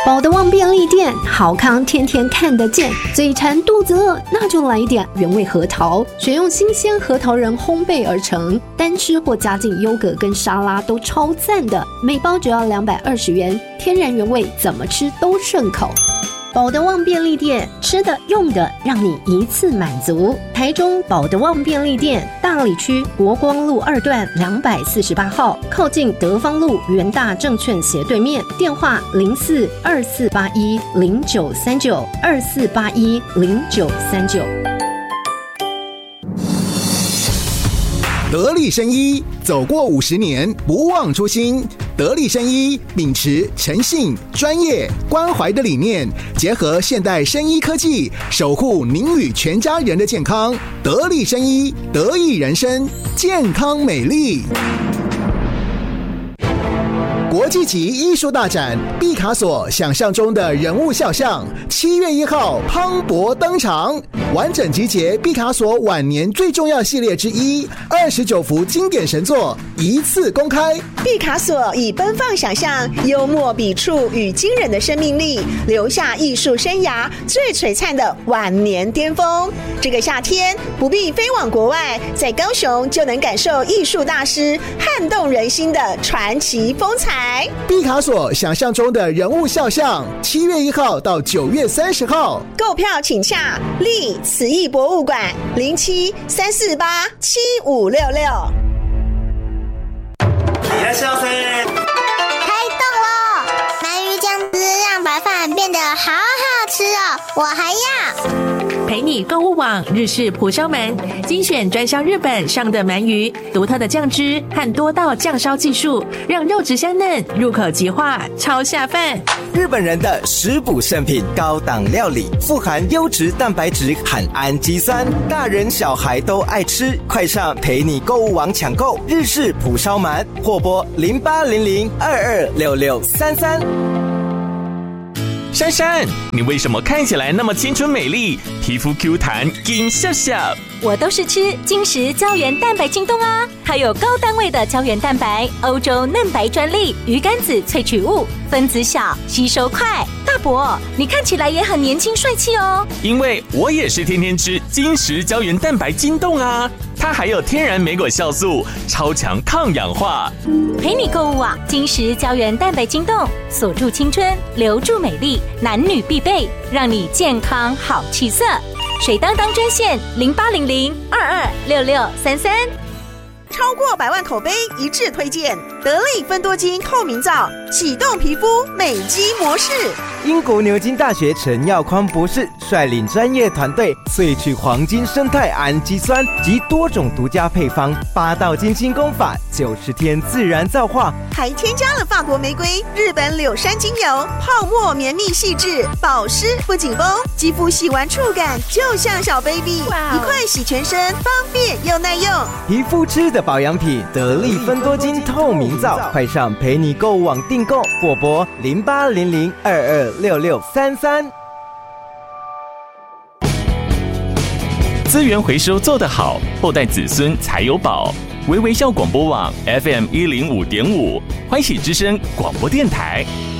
宝德旺便利店，好康天天看得见。嘴馋肚子饿，那就来一点原味核桃，选用新鲜核桃仁烘焙而成，单吃或加进优格跟沙拉都超赞的。每包只要220元，天然原味，怎么吃都顺口。宝德旺便利店，吃的用的让你一次满足。台中宝德旺便利店，大里区国光路2段248号，靠近德芳路元大证券斜对面，电话042481093924810939。 得力生医，走过50年，不忘初心。得力生医秉持诚信、专业、关怀的理念，结合现代生医科技，守护您与全家人的健康。得力生医，得益人生，健康美丽。国际级艺术大展毕卡索想象中的人物肖像，7月1号磅礴登场，完整集结毕卡索晚年最重要系列之一，29幅经典神作一次公开。 毕卡索以奔放想象、幽默笔触与惊人的生命力，留下艺术生涯最璀璨的晚年巅峰。这个夏天不必飞往国外，在高雄就能感受艺术大师撼动人心的传奇风采。 毕卡索想象中的人物肖像，7月1号到9月30号， 购票请洽立慈艺博物馆0734875566。 いらっしゃいませ。 开动喽！鳗鱼酱汁让白饭变得好好吃哦，我还要。 陪你购物网日式蒲烧鳗，精选专销日本上的鳗鱼，独特的酱汁和多道酱烧技术，让肉质香嫩，入口即化，超下饭。 日本人的食补圣品，高档料理，富含优质蛋白质和氨基酸，大人小孩都爱吃。快上陪你购物网抢购日式蒲烧鳗，或拨0800226633。 珊珊，你为什么看起来那么青春美丽，皮肤 Q 弹金笑笑？ 我都是吃金石胶原蛋白京东啊，它有高单位的胶原蛋白，欧洲嫩白专利，鱼肝子萃取物，分子小，吸收快。大伯，你看起来也很年轻帅气哦。 因为我也是天天吃金石胶原蛋白京东啊，它还有天然莓果酵素，超强抗氧化。 陪你购物网，金石胶原蛋白京东，锁住青春，留住美丽，男女必备，让你健康好气色。水当当专线0800226633。 超过100万口碑一致推荐得力芬多精透明皂，启动皮肤美肌模式。 英国牛津大学陈耀匡博士率领专业团队萃取黄金生态氨基酸及多种独家配方，8道精心工法，90天自然皂化， 还添加了法国玫瑰、日本柳杉精油，泡沫绵密细致，保湿不紧绷，肌肤洗完触感就像小 baby， 一块洗全身，方便又耐用。 皮肤吃的保养品，得力芬多精透明皂，快上陪你购物网订购，或拨0800226633。 资源回收做得好，后代子孙才有宝。微微笑广播网 FM105.5，欢喜之声广播电台。